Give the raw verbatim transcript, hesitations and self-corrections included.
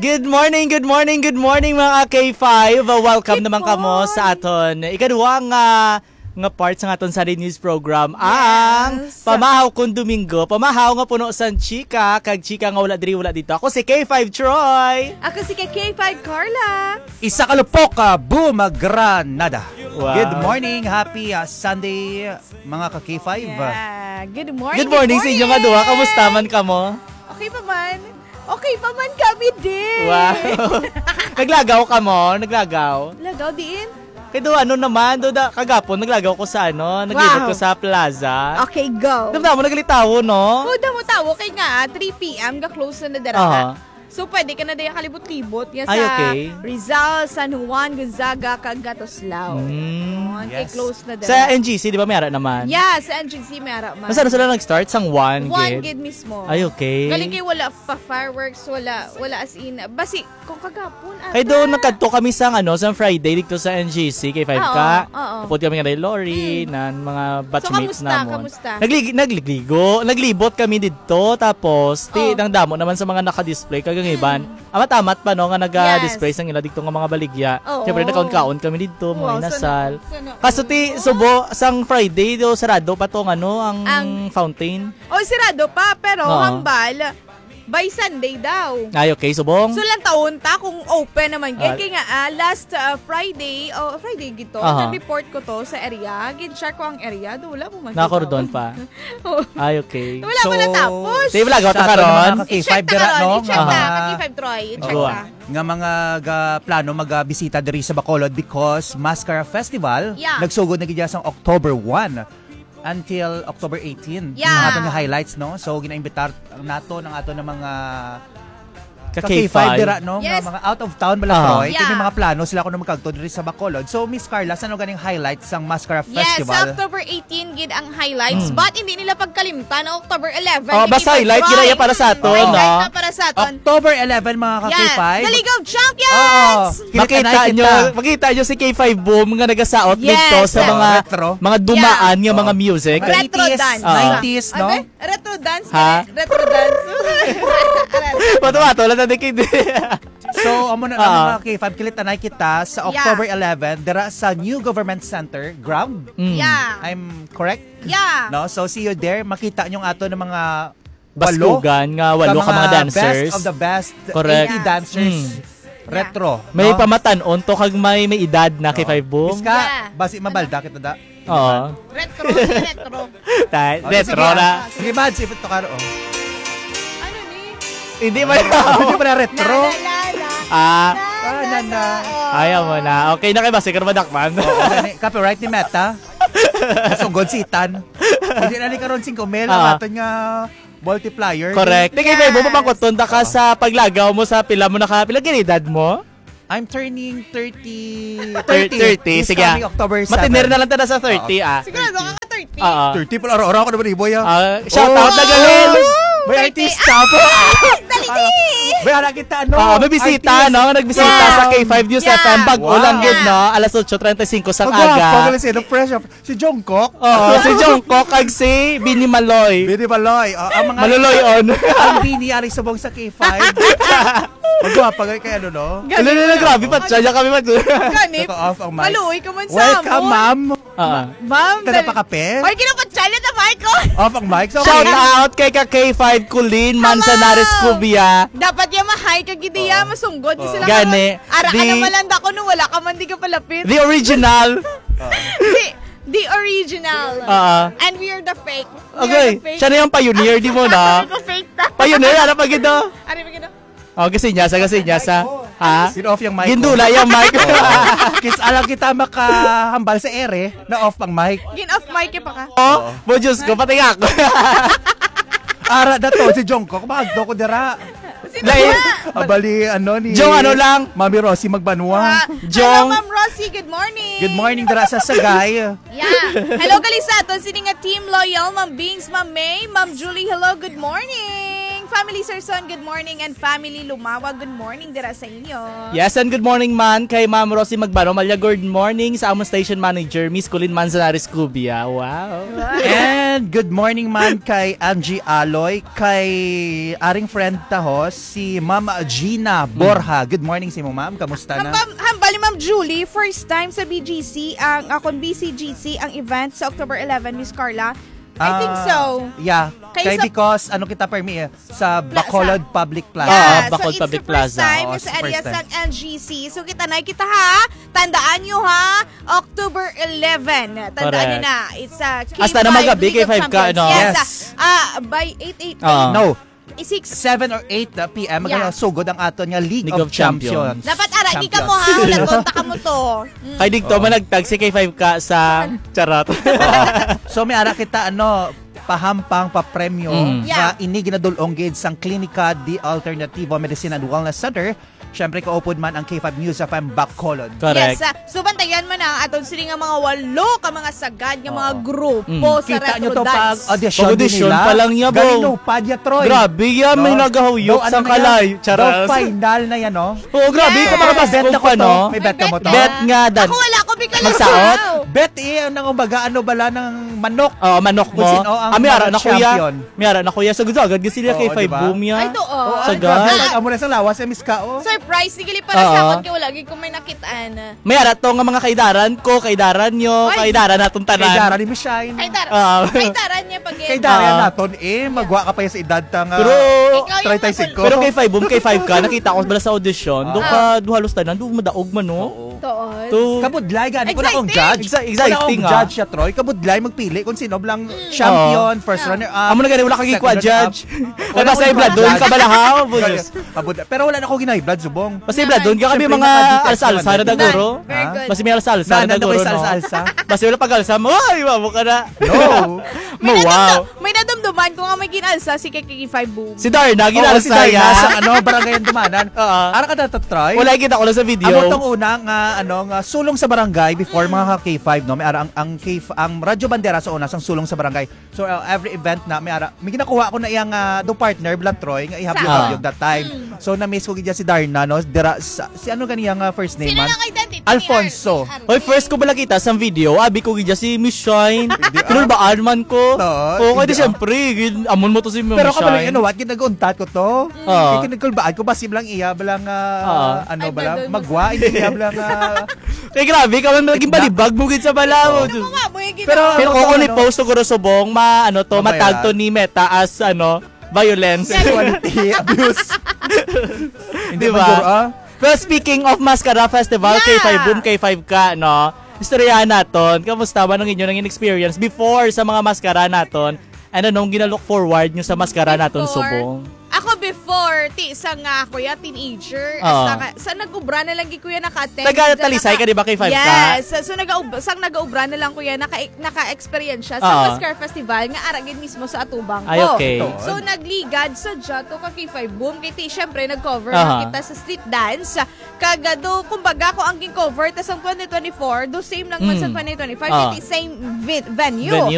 Good morning, good morning, good morning mga K five. Welcome Good naman kamo sa aton ikaduha nga nga part sa aton sa news program, yes, ang Pamahaw kung Domingo. Pamahaw nga puno sa chika, kag chika nga wala diri wala dito. Ako si K five Troy. Ako si K five Carla. Isa kalupok ka, boom, Granada. Wow. Good morning, happy uh, Sunday mga ka-K five. Yeah. Good morning. Good morning, sa inyo nga duha. Kamusta man kamo? Okay pa man. Okay pa man kami din. Wow. Naglagaw ka mo? Naglagaw? Lagaw din? Kaya do ano naman, do da, kagapon naglagaw ko sa ano, naglibot Wow. ko sa plaza. Okay, go. Damdam mo naglitawo, no? Oh, damo tawo kay nga three p.m. ga close na dara. Aha. So pwede ka na daya kalibot-libot nga sa Ay, okay. Rizal, San Juan, Gonzaga, kag Gatoslao. Mm. Kay Yes. close na dara. Sa N G C, di ba may ara naman? Yeah, sa N G C may ara man. Masano sila nag-start? Sang one, One gid? gid mismo. Ay, okay. Galing kay wala pa fireworks, wala wala as in. Basi kung kagapon ata. Ay doon nagkadto kami sa ano, sa Friday dito sa N G C kay five ka. Oo, oo. Kapot kami nga kay Lori, nan mga batchmates kamusta, namon. kamusta? Naglig nagligligo, naglibot kami dito tapos ti Oh. nang damo naman sa mga naka-display kagang iban. Amatamat pa no nga naga-display Yes. sang ila dito nga mga baligya. Oo. Syempre nakaon-kaon kami dito, mga Wow, inasal. sana- sana- Kaso ti subo sang Friday do sarado pa tong ano ang, Ang- fountain. O sirado pa pero Oo. hambal by Sunday daw. Ay okay, subong. So lang taon ta kung open naman gid Ah. kay nga ah, last ah, Friday, oh Friday gito, Aha. nag-report ko to sa area, gid check ko ang area, do wala mo man. Nakordon pa. Oh. Ay okay. Wala pa natapos. Di wala gawta Sa ato karon. mga ka-K I-check five ta dira, karon, no? i-check ta, Nga- ka K five Troy, i-check Oo. ta. Nga mga ga, plano magbisita diri sa Bacolod because Mascara Festival Yeah. nagsugod na gid sa October one until October eighteen. Yeah. Ang aton nga highlights, no? So ginaimbitar nato ng ato ng mga Ka ka-K five dira, no? Yes. Nga mga out of town bala Ah. Troy. Yeah. Kini mga plano sila ko na magkagto diri sa Bacolod. So Miss Carla, saan ganing highlights sang Mascara Yes, Festival? October eighteen gid ang highlights, but hindi nila pagkalimtan ang October eleven. Oh, ni basta K five highlight Troy. ginaya para sa aton, Highlight no? na para sa aton. October eleven mga ka-K Yes, five. the League of Champions! Oo. Makita Kinita- nyo, makita nyo si K five Boom nga nagasaot Yes. dito sa Oo, mga retro. mga dumaan nga Yeah. mga music. Mga Retro eighties, dance. nineties, no? Abe? Retro dance. Ha? dire. Retro dance. Patuwa to, lang natin kay So, amo na Ah. ang mga K five kilitanay kita sa Yeah. October eleven dira sa New Government Center, Ground. Mm. Yeah. I'm correct? Yeah. No? So, see you there. Makita nyo ato ng mga walo. Baskugan nga walo ka mga dancers. Best of the best. Correct. eighty dancers. Mm. Retro. May no? pamatanon to kag may may edad na K five Boom. Iska, Yeah. basi mabalda kita da. Oo. Retro. Retro. Tay, Oh, retro sige, na. Sige, Mads, ipit to karo. Oh. Ano ni? Hindi ba Hindi pa na retro. La, la, la, Ah, Ah, na, na. Oh. ayaw mo na. Okay na kay basi karon madakman. Oo, gani. Copyright ni Meta. Sunggod si Itan. Hindi na ni karon cinco mil ang Ah. aton nga multiplier. Correct. Di kay Yes. Boom mapangkotonda ka sa paglagaw mo sa pila mo naka pila gid edad mo? I'm turning thirty. thirty. thirty. This Sige. coming October seven. Matiner na lang tada sa thirty ah. Sigurado ka ka thirty. Oo. thirty pala araw-araw ko naman iboy ah. Ah, shout out Oh! na galin. May thirty. artista po. Dali di. May harap kita ano. Ah, may bisita no, nagbisita Yeah. sa K five News Yeah. F M bag Wow. ulang gid no, alas eight thirty-five sa Pag aga. si no fresh up. Si Jungkook. Oh, si Jungkook kag si Bini Maloy. Bini Maloy. Oh, ang mga Maluloy on. ang Bini ari subong sa K five. Magwapa kay ano no. Ano na grabe pa siya kami pa. Ganip. Naka-off ang mic. Maluoy ka man sa Welcome, ma'am. Ah. Ma'am. Tada dali- pa kape. Ay, kinapatsalya na mic ko. Off ang mic. So, Shout okay. out kay ka K five Kulin Manzanares Cubia. Dapat yung mahay ka gidiya, masunggod. Di sila Gani. ka Ara ka Di- naman lang ako nung wala ka man di ka palapit. The original. The, the original. Ah. And we are the fake. We Okay, are the fake. siya na yung pioneer di mo na. We're the fake na. Pioneer ano pa gid do? Ano ba gino? Oh, kasi niya sa kasi niya sa. Ha? Sin off yung mic. Gindula yung mic. Kis alam kita makahambal sa ere na off ang mic. Gin off mic pa ka. Oh, mo Diyos ko pati ako. Ara na to si Jungkook. Magdo ko dira. Sino Dahil- ba? Abali ano ni Jong, ano lang? Mami Rosie magbanwa. Ah, Jong. Hello, Ma'am Rosie. Good morning. Good morning dira sa Sagay. Yeah. Hello, Kalisaton. Sini nga Team Loyal. Ma'am Bings, Ma'am May, Ma'am Julie. Hello, good morning. family Serson, good morning. And family Lumawa, good morning dira sa inyo. Yes, and good morning man kay Ma'am Rosie Magbano Malya. Good morning sa among station manager, Miss Colin Manzanares Cubia. Wow. And good morning man kay Angie Aloy, kay aring friend tahos, si Ma'am Gina Borja. Good morning si mo, ma'am. Kamusta na? Hambal, hambali Ma'am Julie, first time sa B G C, ang akon B C G C, ang event sa October eleventh, Miss Carla. I think Ah, so. Yeah. Kay Kay sa- because ano kita permi eh, sa Bacolod Public Plaza. Ah, Yeah, Bacolod so it's Public the first Plaza. time Oo, sa it's the area first sa time. L G C. So kita na, kita ha. Tandaan nyo ha. October eleventh. Tandaan Correct. nyo na. It's a K five Hasta na magabi, League of K five ka, Champions. ano? Yes. Yes. Ah, by eight eight Ah. No, six. seven or eight p m Yeah. magana sugod ang aton nga League, League of, of Champions. Champions. Dapat ara, di ka mo ha. Champions. Lagonta ka mo to. Mm. Kay Digto managtag si K five ka sa charot. Oo. So may ara kita ano pahampang pa-premyo Mm. Yeah. nga ini ginadulong gid sang Klinika di Alternativo Medicine and Wellness Center. Syempre kaupod man ang K five News F M Bacolod. Correct. Yes, ah, so bantayan mo na ang aton sili nga mga walo ka mga sagad nga mga Oo. grupo Mm. sa Kita Retro nyo to pag Dance. audition din Pag-audition nila. pa lang niya, bro. Galino, Padya, Troy. Grabe yan, may No? nagahuyok Daw, ano sa na yan? kalay. Daw Charas. final na yan, no? Oo, grabe Yes. ka mga Bet baskog na ko pa, to. no? May bet ka mo to? Bet nga, Dan. Ako wala ko bigla Magsaot? Bet eh, nang umbaga, ano bala ng manok. Oo, manok mo. Kung sino ang Ah, may ara na champion. kuya. May ara na kuya. Sagad agad kasi sila Oo, kay five diba? boom ya. Ay, doon. Oh, Sa ay, grabe. gas. Amo na sa lawas, eh, Miss Kao. Surprise, sigili para Oo. sa akin kaya wala gid ko may nakitaan. May ara to nga mga kaidaran ko, kaidaran nyo, Ay. kaidaran natong Kay tanan. Dara ni Miss Shine. Kay tar Ah. kay taran niya pag Kay Dara Ah. naton, eh, magwa ka pa yan sa edad tang uh, Pero Ikaw yung thirty-six ko. pero kay five boom, kay five ka nakita ko bala sa audition. Do Ah. ka duhalos tanan, do madaog man no. Oo. Toon. To Kabudlay gani ko na akong Exciting. judge. Exa- Wala exciting, akong ah. judge siya, Troy. Kabudlay magpili kung sino blang champion, first runner up. amo na gani wala kang second gikwa runner judge. up. Wala sa akong ibla doon judge. ka balahaw, bujos. Kabud- Pero wala na ako ginahiblad, subong. Basta ibla doon ka kami Siyempre, mga naka-detect alsa-alsa naman na din. daguro. Very Ha? good. Basta may alsa-alsa Na, na nando daguro ko sa no. alsa. Basta wala pag-alsa mo, ay mo ka na. No. May Mo wow. nadamdam, may nadamdaman ko nga may ginalsa si K K five Boom. Si Darna Oo, si ginalsa Darna ya. sa ano, barangay ang dumanan. Oo. Ara ka na Troy? Wala kita ko lang sa video. Amo tong una nga ano nga sulong sa barangay before mga ka K five no may ara ang ang K ang Radyo Bandera sa una sang sulong sa barangay. So uh, every event na may ara may ginakuha ko na iyang uh, do partner Blan Troy nga ihabyog Sa- habyog that time. So na miss ko gid si Darna no dira sa, si ano kaniyang uh, first name Sino man? lang identity? Alfonso. Ni Ar- Hoy, first ko bala kita sa video, abi ko gidya si Miss Shine. Kinulbaan man ko. No, Oo, hindi, kasi siyempre, gid- amon mo to si Miss Pero ka Shine. you know what, ginaguntat ko to. Oo. Ikinagkulbaan ko basi blang iya balang uh, Oo. ano Ay, bala pardon mo. magwa hindi iya blang uh, Kaya grabe, ka man naging balibag mo gid sa bala. Ano nga mo yung Pero- ginawa? Pero ano kung to, ni ano? post siguro subong, ma ano to, Mamaya. matag to ni Meta as ano, violence. sexuality abuse. Hindi Diba? ba? Duro, ah? Pero speaking of Mascara Festival, Yeah. K five boom, K five ka, no? Istoryahan naton, kamusta ba nung inyo nang experience before sa mga maskara naton? And anong ginalook forward nyo sa maskara naton Before, subong? Ako before, ti isa nga ako ya, teenager. Oo. Sa, sa nag-ubra na lang kuya naka-attend. Taga-Talisay ka, di ba, kay five ka? Yes. So, nag-ubra, sang nag-ubra na lang kuya, naka, naka-experience siya Oo. sa Mascara Festival nga aragin mismo sa Atubang ko. Ay, okay. Ito. So, nagligad sa Jato ka K five Boom. Kaya ti, syempre, nag-cover Aha. na kita sa street dance. Kagado, kumbaga ko ang king cover, tas ang twenty twenty-four, do same lang man sa Mm. twenty twenty-five, Ah. kaya ti, same vi- venue. Venue.